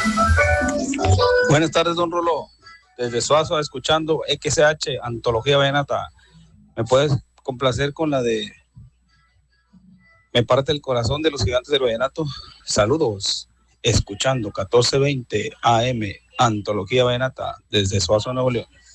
Buenas tardes, don Rolo. Desde Suazo, escuchando XH, Antología Vallenata. ¿Me puedes complacer con la de Me parte el corazón de los gigantes del vallenato? Saludos. Escuchando 1420 AM, Antología Vallenata, desde Suazo, Nuevo León.